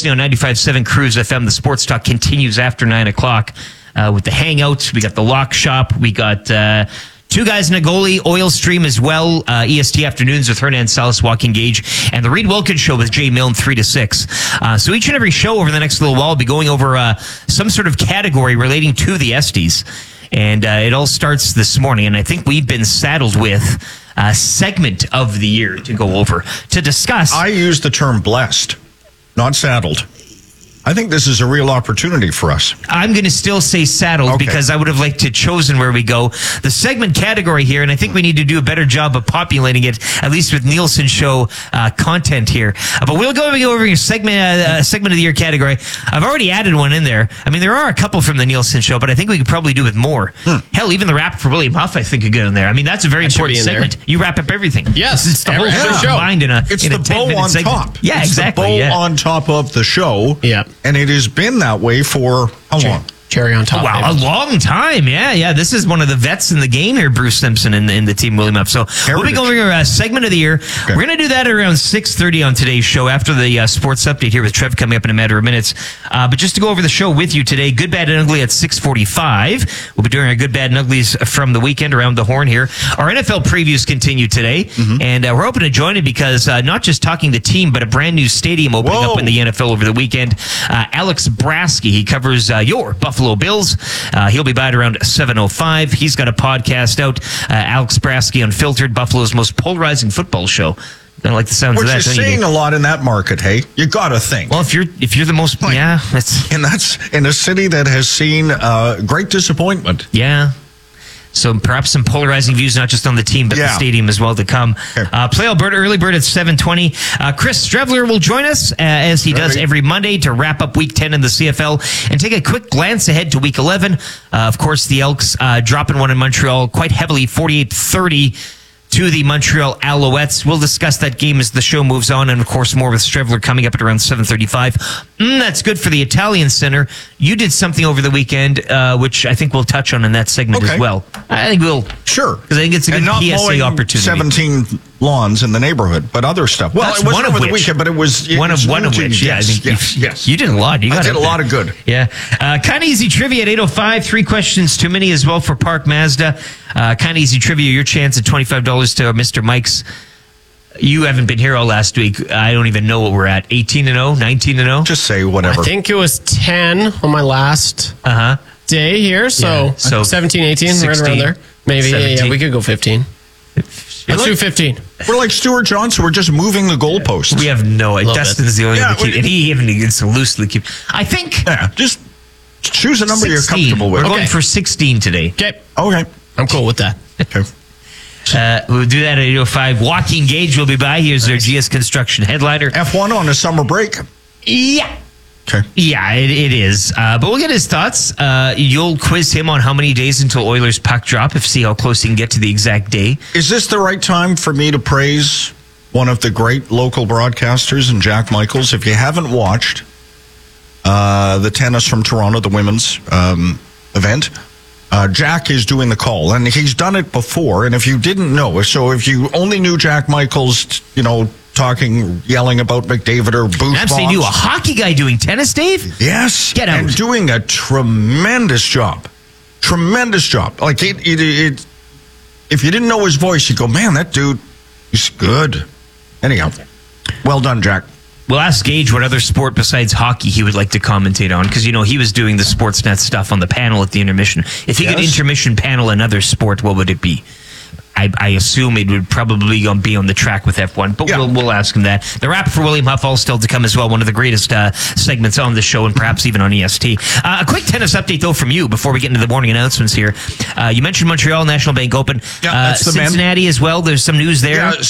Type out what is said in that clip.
listening on 95.7 Cruise FM. The Sports Talk continues after 9 o'clock with the Hangouts. We got the Lock Shop. We got Two Guys and a Goalie, Oil Stream as well. EST Afternoons with Hernan Salas, Walking Gauge, and the Reed Wilkins Show with Jay Milne, 3 to 6. So each and every show over the next little while will be going over some sort of category relating to the Esties. And it all starts this morning, and I think we've been saddled with a segment of the year to go over, to discuss. I use the term blessed, not saddled. I think this is a real opportunity for us. I'm going to still say saddled because I would have liked to have chosen where we go. The segment category here, and I think we need to do a better job of populating it, at least with Nielsen Show content here. But we'll go over your segment of the year category. I've already added one in there. I mean, there are a couple from the Nielsen Show, but I think we could probably do with more. Hell, even the rap for William Huff, I think, could get in there. I mean, that's a very important segment. You wrap up everything. Yes. It's the whole show combined in a 10-minute bow on segment. top. Yeah, it's exactly. the bow on top of the show. Yeah. And it has been that way for how long? Cherry on top. Wow, a long time. Yeah. This is one of the vets in the game here, Bruce Simpson in the team William Huff. So we'll be going over a segment of the year. Okay. We're going to do that at around 6:30 on today's show after the sports update here with Trev coming up in a matter of minutes. But just to go over the show with you today, Good, Bad, and Ugly at 6:45. We'll be doing our Good, Bad, and Uglies from the weekend around the horn here. Our NFL previews continue today. And we're hoping to join it because not just talking the team, but a brand new stadium opening up in the NFL over the weekend. Alex Brasky, he covers your Buffalo Bills. He'll be by at around 7:05. He's got a podcast out, Alex Brasky Unfiltered, Buffalo's most polarizing football show. I like the sounds of that. Which is saying a lot in that market, hey? You got to think. Well, if you're the most, and that's in a city that has seen great disappointment. Yeah. So perhaps some polarizing views, not just on the team, but the stadium as well to come. Play Alberta Early Bird at 7:20. Chris Strevler will join us as he does every Monday to wrap up Week 10 in the CFL and take a quick glance ahead to Week 11. Of course, the Elks dropping one in Montreal quite heavily, 48-30. To the Montreal Alouettes. We'll discuss that game as the show moves on, and of course more with Strevler coming up at around 7:35. That's good for the Italian Center. You did something over the weekend, which I think we'll touch on in that segment as well. I think we'll. Sure. Because I think it's a good PSA opportunity. 17 lawns in the neighborhood, but other stuff. Well, it wasn't over the weekend, but it was... One of which, I think yes. You did a lot. I did a lot of good. Yeah. Kind of easy trivia at 8:05. 3 questions too many as well for Park Mazda. Kind of easy trivia. Your chance at $25 to Mr. Mike's. You haven't been here all last week. I don't even know what we're at. 18-0, 19-0. Just say whatever. I think it was 10 on my last day here. So 17, 18, 16, right around there. Maybe. 17. Yeah, we could go 15. Let's do 15. We're like Stuart Johnson. We're just moving the goalposts. We have no idea. Dustin's the only one to keep. And he even gets to loosely keep. I think. Yeah, just choose a number 16. You're comfortable with. We're going for 16 today. Okay. I'm cool with that. Okay. We'll do that at 8:05. Walking Gauge will be by. Here's their GS Construction headliner. F1 on a summer break. Yeah. Okay. Yeah, it is. But we'll get his thoughts. You'll quiz him on how many days until Oilers puck drop, see how close he can get to the exact day. Is this the right time for me to praise one of the great local broadcasters, and Jack Michaels? If you haven't watched the tennis from Toronto, the women's event, Jack is doing the call, and he's done it before. And if you didn't know, if you only knew Jack Michaels, yelling about McDavid or booth I'm saying you a hockey guy doing tennis, Dave? Yes. Get out. And doing a tremendous job. Tremendous job. Like, if you didn't know his voice, you'd go, man, that dude is good. Anyhow, well done, Jack. We'll ask Gage what other sport besides hockey he would like to commentate on, because, he was doing the Sportsnet stuff on the panel at the intermission. If he could intermission panel another sport, what would it be? I assume it would probably be on the track with F1, but we'll ask him that. The wrap for William Huff all still to come as well, one of the greatest segments on the show and perhaps even on EST. A quick tennis update, though, from you before we get into the morning announcements here. You mentioned Montreal National Bank Open. Yeah, that's the Cincinnati as well. There's some news there. Yeah,